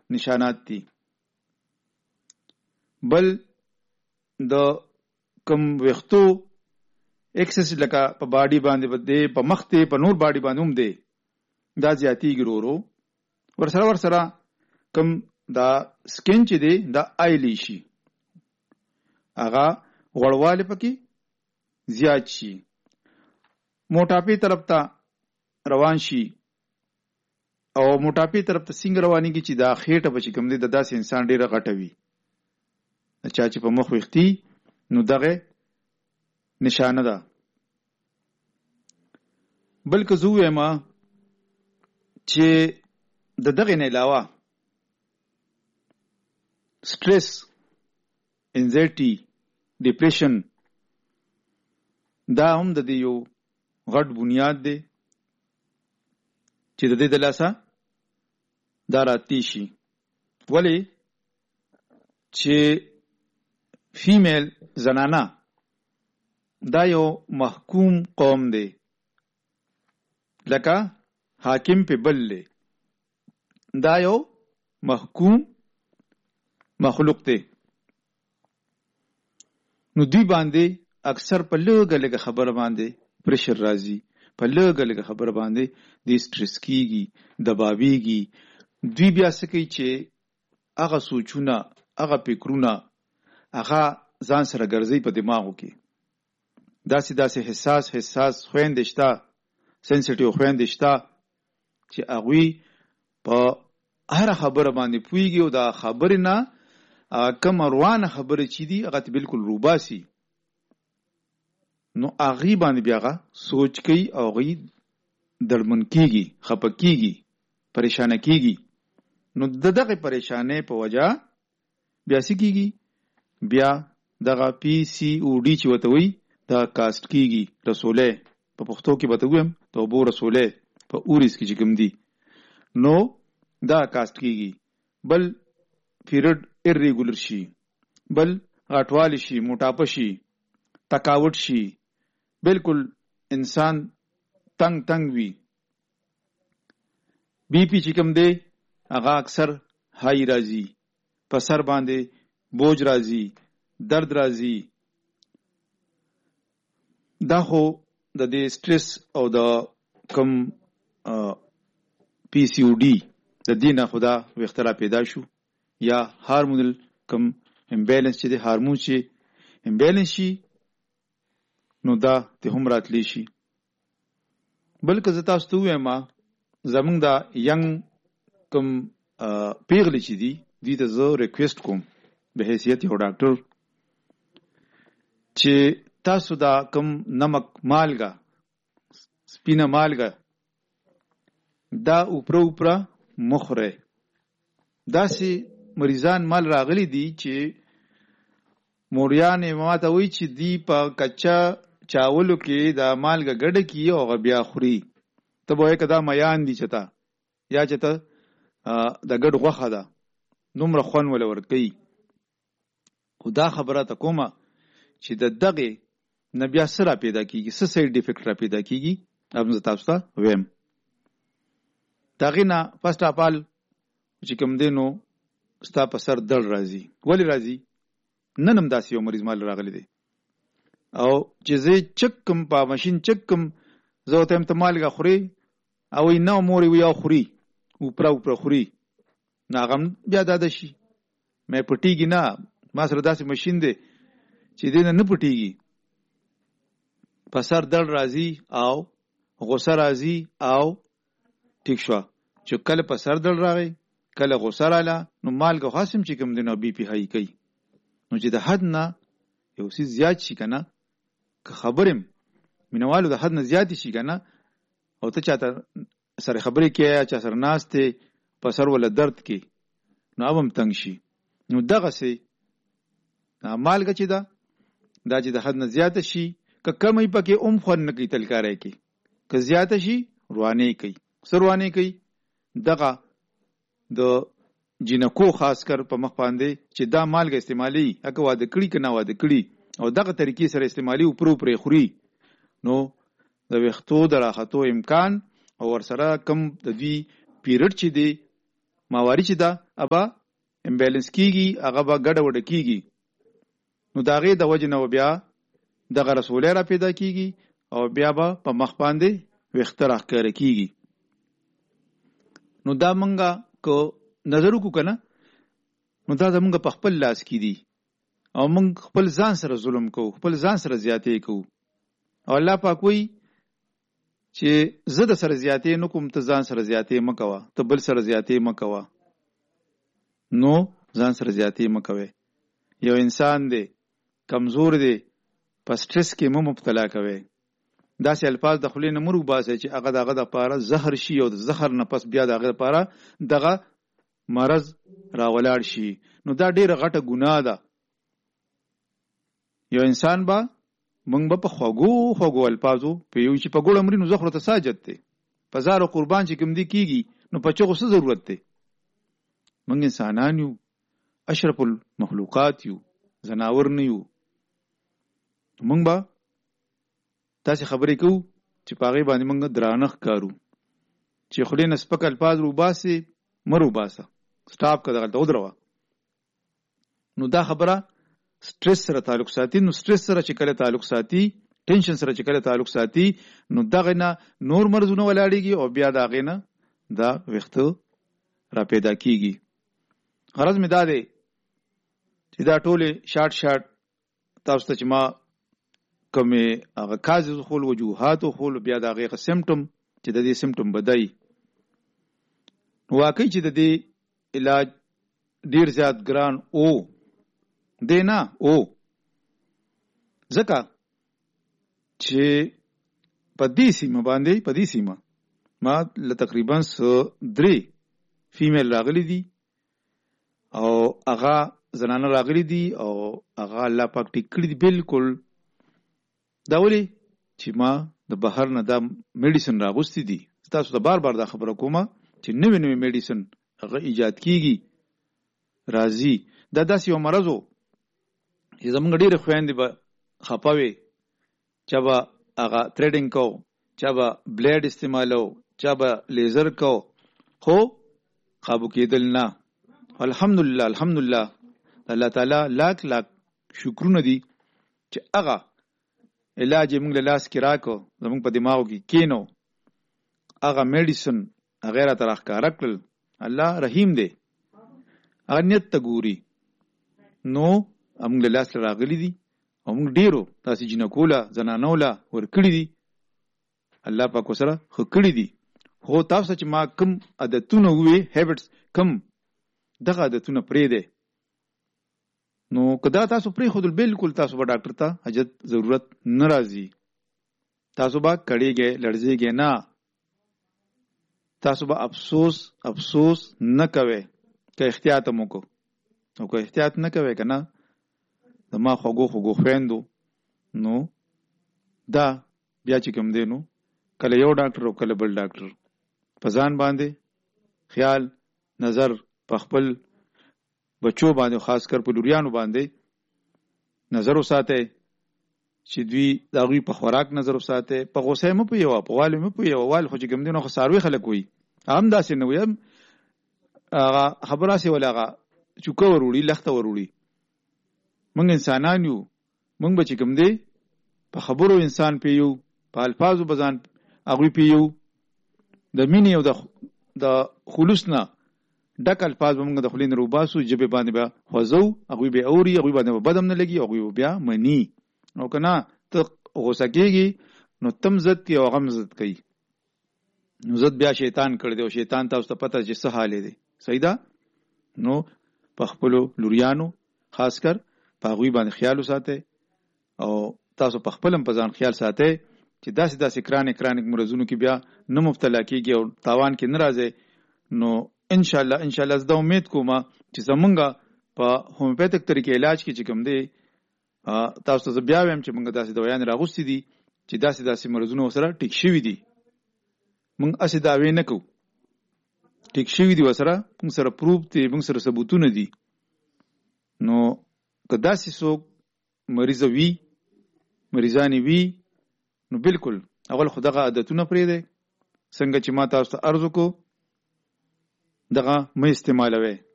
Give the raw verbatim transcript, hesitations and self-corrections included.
نشانات دي. بل د کم وختو ایکسس لکه په باډي باندې بده په مخ ته په نور باډي باندې هم دی دا زیاتیږي ورو ورسره ورسره کم دا سکین چې دی دا آیلی شي هغه غړواله پکې زیات شي موټاپی طرف ته روان شي او موټاپی طرف ته څنګه رواني کی چې دا خېټه بچ کم دی د داسې انسان ډیره غټوي چا چې په مخ وختي نو دغه نشانه ده. بلکې زه وایم چې د دغه نه علاوه سټرس انزایټي ډیپریشن دا هم د دې یو غټ بنیاد دی چې د دې د لاسه دا راتی شي ولی چې فیمیل زنانه دا یو محکوم قوم دی لکه حاکم په بل دی دا یو محکوم مخلوق دی نو دوی باندې اکثر په لږه لږه خبره باندې پریشر راځي په لږه لږه خبره باندې د سټرس کیږي دباویږي دوی بیا څه کوي چې هغه سوچونه هغه فکرونه هغه ځان سره ګرځي په دماغو کې داسې داسې حساس حساس خويندې شته سنسټیو خويندې شته چې هغوی په هر خبره باندې پوهیږي او دا خبره نه کم روانه خبره چې دي هغه بالکل روباسي نو هغه باندې بیا هغه سوچ کوي او هغه درمن کیږي خپه کیږي پریشان کیږي نو دغه پریشانې په وجہ بیا سکیږي بیا دغه پی سی او ډی چې وته وي دا کاست کیږي رسوله په پښتو کې به ویم توبو رسوله په اوریس کې چې کوم دي نو دا کاست کیږي بل پیریډ ایریګولر شي بل غټوال شي موټاپه شي تکاوت شي بالکل انسان تنگ تنگ وي بی پی چې کوم دی هغه اکثر هاي راځي په سر باندې بوج راځي درد راځي دا خو د دې سټرس او د کم پی سی او ډی د دینه خدا و اختلاف پیدا شو یا هارمونل کم امبیلنس چې د هارمون چې امبیلنس شي نو دا ته هم راتلی شي بلکې زه تاسو ته وایم زمونږ دا ینګ کم پیغلی چې دي دې ته زه ریکویسټ کوم به حیثیت یو ډاکټر چې تاسو دا کم نمک مالګه سپینه مالګه دا اوپره اوپره مخره داسې مریضان مال راغلي دي چې موریان ماته وی چې دی په کچا چاولو کې دا مالګه ګډه کی او بیا خوري ته به کدا میان دي چتا یا چتا د ګډ غوخه ده نومره خون ول ورکی خدا خبره ته کومه چې د دغه نبي سره پیدا کیږي څه سایډ افیکټ را پیدا کیږي اوبم تاسو ته ویم داغه نه فرست اف ال چې کوم دینو ستا په سر درد راځي ولی راځي ننم داسې یو مریض مال راغلی دی او چې زه چکم په ماشين چکم زه ته هم ته مالګه خوري او نه موري ویا خوري او پر او پر خوري ناغم بیا داده شي مې پټیږي نه ما سره داسې ماشين دی چې دین نه پټیږي په سر درد راځي او غوسه راځي او ټیک شو چې کله په سر درد راغی کله غوسه رااله نو مالګه خاصم چې کوم دینو بی پی هاي کوي نو چې د حد نه یو څه زیات شي کنه که خبرم مینوالو د حد نه زیات شي کنه او ته چاته سره خبرې کې چا سره ناشته په سر ول درد کې نو اوبم تنگ شي نو دغه سي مالګه چې دا دا چې د حد نه زیات شي که کمې پکې اوم خون نه کوي تلکارای کې که زیات شي روانه کوي سروانه کوي دغه د جنکو خاص کر په مخ باندې چې دا مالګه استعمالي اګه واده کړی کنه واده کړی او دغه طریقې سره استعمالي او پرو پرې خوري نو د وختو دراختو امکان او ورسره کم د دې پیریډ چې دی ماواري چې دا ابا امبیلنس کیږي، هغه به ګډه وډه کیږي. نو د هغې د وجې نه بیا دغه رسولی را پیدا کیږي او بیا به په مخ باندې ویښته راښکاره کیږي. نو دا مونږه که نظر وکړو که نه، نو دا زمونږ په خپل لاس کې دي او مونږ خپل ځان سره ظلم کوو، خپل ځان سره زیاتې کوو. او الله پاک وایي چې زه د سره زیاتې نه کوم، ته ځان سره زیاتې مه کوه، ته بل سره زیاتې مه کوه. نو ځان سره زیاتې مه کوئ. یو انسان دی کمزور دی، په سټرس کې مه مبتلا کوئ. داسې الفاظ د خولې نه مه روباسئ چې هغه د هغه دپاره زهر شي او د زهر نه پس بیا د هغه دپاره دغه مرض راولاړ شي. نو دا ډېره غټه ګناه ده. یو انسان به موږ به په خوږو خوږو الفاظو پوهېږو چې په ګوړه مري نو زخرو ته ساجت دی، په زارو قربان چې کوم دی کېږي، نو په چغو څه ضرورت دی؟ موږ انسانان یو، اشرف المخلوقات یو، زناور نه یو. موږ به داسې خبرې کوو چې په هغې باندې موږ درانه ښکارو. چې خولې نه سپک الفاظ روباسې مه روباسه، سټاپ که دغلته ودروه. نو دا خبره سټرس سره تعلق ساتي. نو سټرس سره چې کله تعلق ساتي، ټینشن سره چې کله تعلق ساتي، نو دغه نه نور مرضونه ولاړېږي او بیا د هغې نه دا ویښته را پیدا کېږي. غرض مې دا دی چې دا ټولې شارټ شارټ تاسو ته چې ما کومې هغه کازز وښول، وجوهات وښول، بیا د هغې هغه سمټم چې د دې سمټم به دی. واقعي چې د دې علاج ډېر زیات ګران او دی نه او ځکه چې په دې سیمه باندې په دې سیمه ما له تقریبا درې فیمیل راغلی دي او هغه زنانه راغلی دي او هغه الله پاک ټیک کړي دي بالکل. دا ولې چې ما د بهر نه دا میډیسن راغوستی دي. تاسو ته بار بار دا خبره کومه چې نوې نوې میډیسن هغه ایجاد کیږي راځي. دا داسې یو مرض و چې زمونږ ډېرې خویندې به خفه وې، چا به هغه تھریډینګ کو، چا به بلیډ استعمالو، چا به لیزر کو، خو قابو کېدل نه. الحمدلله الحمدلله الله تعالی لاک لاک شکرونه دي چې هغه علاج یې موږ له لاس کې راکړو، زموږ په دماغو کې کېنو، هغه میډیسن هغې راته راښکاره کړل. الله رحیم دی، هغه نیت ته ګوري. نو موږ له لاس راغلي دي او موږ ډېرو داسې جنکو له زنانو له ورکړي دي، الله پاک ورسره ښه کړي دي. خو تاسو چې ما کوم عادتونه ووې هیبټس، کوم دغه عادتونه پرېږدئ. نو که دا تاسو پرېښودل بالکل تاسو به ډاکټر ته حاجت ضرورت نه راځي. تاسو به کړېږئ، لړزېږئ نه، تاسو به افسوس افسوس نه کوئ که احتیاط هم وکړو. او که احتیاط نه کوئ که نه زما خوږو خوږو خویندو، نو دا بیا چې کوم دی نو کله یو ډاکټر او کله بل ډاکټر. په ځان باندې خیال نظر، په خپل بچو باندې، خاص کر په لوریانو باندې نظر وساتئ چې دوی د هغوی په خوراک نظر وساتئ. په غوسه مه پوهېوه، په والي مه پوهېوه. والي خو چې کوم دی نو خو څاروي خلک وایي، هم داسې نه وایي. هغه خبره هسې ولې هغه چوکه ور وړي، لښته ور وړي. موږ انسانان یو، موږ به چې کوم دی په خبرو انسان پوهېږو، په الفاظو به ځان هغوی پوهېږو. د مینې او د خلوص نه ډک الفاظ به موږ د خولې نه روباسو، ژبې باندې به خوځو، هغوی به اوري، هغوی باندې به بد هم نه لګي، هغوی به بیا مني. او که نه ته غوسه کېږي نو تم ضد کوي او هغه هم ضد کوي. نو ضد بیا شیطان کړی دی او شیطان تاسو ته پته چې څه حال دی. صحیح ده؟ نو په خپلو لوریانو خاص کر په هغوی باندې خیال وساتئ او تاسو په خپل هم په ځان خیال ساتئ چې داسې داسې کرانې کرانې مرضونو کې بیا نه مبتلا کېږي او تاوان کې نه راځئ. نو انشاءالله انشاءالله زه دا امید کوم چې زمونږ په هومیوپیتک طریقې علاج کې چې کوم دی تاسو ته زه بیا وایم چې موږ داسې دوایانې راغوستې دي چې داسې داسې مرضونه ورسره ټیک شوي دي. موږ هسې دعوې نه کوو، ټیک شوي دي ورسره، موږ سره پروف دی، موږ سره ثبوتونه دي. نو که داسې څوک مریضه وي، مریضانې وي، نو بالکل اول خو دغه عادتونه پرېږدئ. څنګه چې ما تاسو ته عرض وکړو دغه مې استعمالوي.